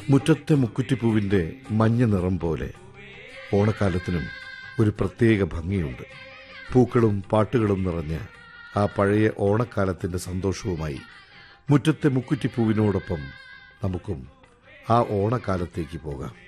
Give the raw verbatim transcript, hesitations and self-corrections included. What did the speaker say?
മുറ്റത്തെ മുക്കുറ്റിപ്പൂവിന്റെ മഞ്ഞ നിറം പോലെ ഓണക്കാലത്തിനും ഒരു പ്രത്യേക ഭംഗിയുണ്ട്. പൂക്കളും പാട്ടുകളും നിറഞ്ഞ ആ പഴയ ഓണക്കാലത്തിന്റെ സന്തോഷവുമായി മുറ്റത്തെ മുക്കുറ്റിപ്പൂവിനോടൊപ്പം നമുക്കും ആ ഓണക്കാലത്തേക്ക് പോകാം.